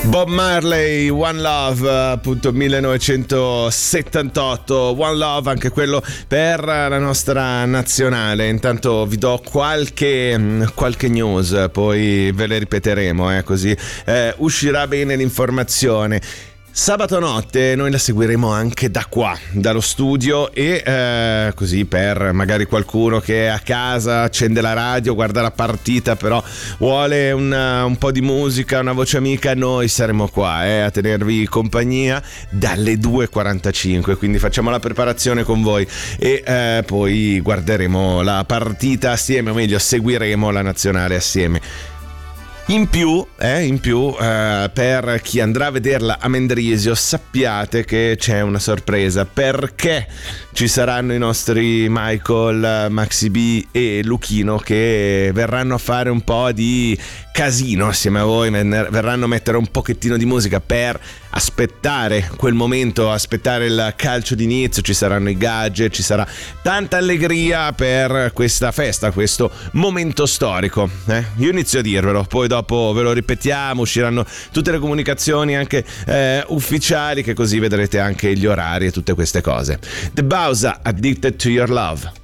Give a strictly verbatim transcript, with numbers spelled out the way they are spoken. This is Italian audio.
Bob Marley, One Love, appunto millenovecentosettantotto, One Love, anche quello per la nostra nazionale. Intanto vi do qualche, qualche news, poi ve le ripeteremo, eh, così eh, uscirà bene l'informazione. Sabato notte noi la seguiremo anche da qua, dallo studio, e eh, così per magari qualcuno che è a casa, accende la radio, guarda la partita, però vuole una, un po' di musica, una voce amica, noi saremo qua eh, a tenervi compagnia dalle due e quarantacinque, quindi facciamo la preparazione con voi e eh, poi guarderemo la partita assieme, o meglio seguiremo la nazionale assieme. In più, eh, in più eh, per chi andrà a vederla a Mendrisio, sappiate che c'è una sorpresa, perché ci saranno i nostri Michael, Maxi B e Luchino che verranno a fare un po' di casino assieme a voi, verranno a mettere un pochettino di musica per aspettare quel momento, aspettare il calcio d'inizio. Ci saranno i gadget, ci sarà tanta allegria per questa festa, questo momento storico, eh? Io inizio a dirvelo, poi dopo ve lo ripetiamo, usciranno tutte le comunicazioni anche eh, ufficiali, che così vedrete anche gli orari e tutte queste cose. The Bausa, Addicted to Your Love.